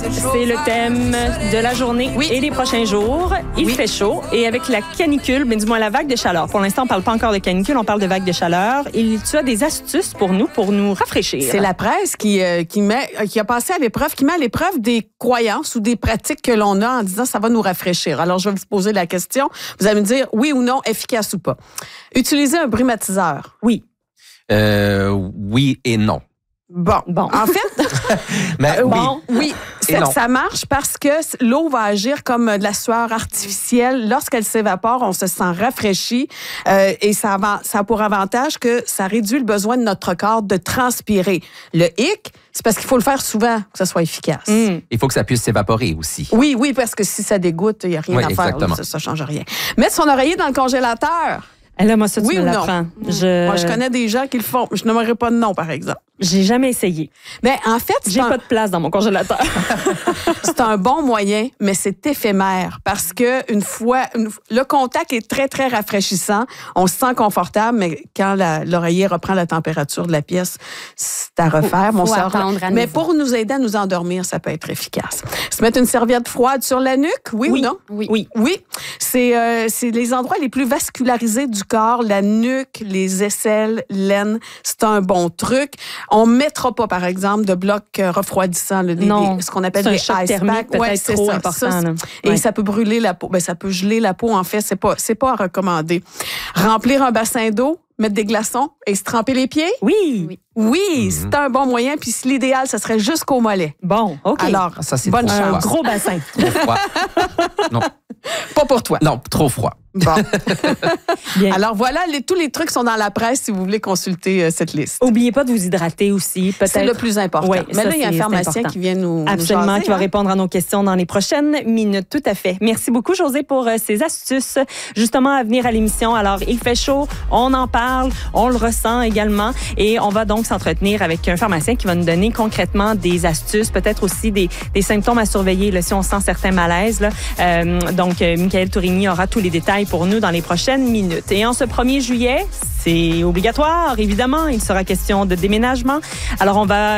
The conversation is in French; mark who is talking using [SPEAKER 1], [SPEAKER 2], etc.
[SPEAKER 1] c'est le thème de la journée et des prochains jours. Il fait chaud et avec la canicule, mais du moins la vague de chaleur. Pour l'instant, on parle pas encore de canicule, on parle de vague de chaleur. Tu as des astuces pour nous rafraîchir.
[SPEAKER 2] C'est la presse qui a passé à l'épreuve, qui met à l'épreuve des croyances ou des pratiques que l'on a en disant ça va nous rafraîchir. Alors, je vais vous poser la question. Vous allez me dire oui ou non, efficace ou pas. Utiliser un brumatiseur.
[SPEAKER 1] Oui.
[SPEAKER 3] Oui et non.
[SPEAKER 2] Bon. En fait,
[SPEAKER 3] Mais
[SPEAKER 2] oui, ça marche parce que l'eau va agir comme de la sueur artificielle. Lorsqu'elle s'évapore, on se sent rafraîchi et ça a pour avantage que ça réduit le besoin de notre corps de transpirer. Le hic, c'est parce qu'il faut le faire souvent que ça soit efficace.
[SPEAKER 3] Il faut que ça puisse s'évaporer aussi.
[SPEAKER 2] Oui, parce que si ça dégoûte, il n'y a rien à faire. Ça ne change rien. Mettre son oreiller dans le congélateur.
[SPEAKER 1] Là, moi, ça, tu me
[SPEAKER 2] ou
[SPEAKER 1] l'apprends.
[SPEAKER 2] non? Moi, je connais des gens qui le font. Je n'aimerais pas de nom, par exemple.
[SPEAKER 1] J'ai jamais essayé.
[SPEAKER 2] Mais en fait,
[SPEAKER 1] j'ai pas de place dans mon congélateur.
[SPEAKER 2] C'est un bon moyen, mais c'est éphémère parce que une fois, le contact est très, très rafraîchissant. On se sent confortable, mais quand l'oreiller reprend la température de la pièce, c'est à refaire. Mais pour nous aider à nous endormir, ça peut être efficace. Se mettre une serviette froide sur la nuque, oui ou non?
[SPEAKER 1] Oui.
[SPEAKER 2] C'est les endroits les plus vascularisés du corps, la nuque, les aisselles, l'aine. C'est un bon truc. On ne mettra pas, par exemple, de blocs refroidissants, ce qu'on appelle des ice packs.
[SPEAKER 1] C'est trop important.
[SPEAKER 2] Et ça peut brûler la peau. Ça peut geler la peau, en fait. C'est pas à recommander. Remplir un bassin d'eau, mettre des glaçons et se tremper les pieds? Oui, c'est un bon moyen. Puis l'idéal, ça serait jusqu'au mollet.
[SPEAKER 1] Bon, OK.
[SPEAKER 2] Alors,
[SPEAKER 3] ça, c'est
[SPEAKER 2] bonne chance.
[SPEAKER 1] Un gros bassin.
[SPEAKER 3] Trop froid. Non.
[SPEAKER 2] Pas pour toi.
[SPEAKER 3] Non, trop froid.
[SPEAKER 2] Bon. Bien. Alors voilà, tous les trucs sont dans la presse si vous voulez consulter cette liste.
[SPEAKER 1] N'oubliez pas de vous hydrater aussi, peut-être.
[SPEAKER 2] C'est le plus important.
[SPEAKER 1] Oui,
[SPEAKER 2] mais là, il y a un pharmacien qui vient nous
[SPEAKER 1] Absolument,
[SPEAKER 2] jaser,
[SPEAKER 1] qui va répondre à nos questions dans les prochaines minutes. Tout à fait. Merci beaucoup, Josée, pour ces astuces justement à venir à l'émission. Alors, il fait chaud, on en parle, on le ressent également et on va donc s'entretenir avec un pharmacien qui va nous donner concrètement des astuces, peut-être aussi des symptômes à surveiller là, si on sent certains malaises. Là. Donc, Michael Tourigny aura tous les détails pour nous dans les prochaines minutes. Et en ce 1er juillet, c'est obligatoire, évidemment. Il sera question de déménagement. Alors, on va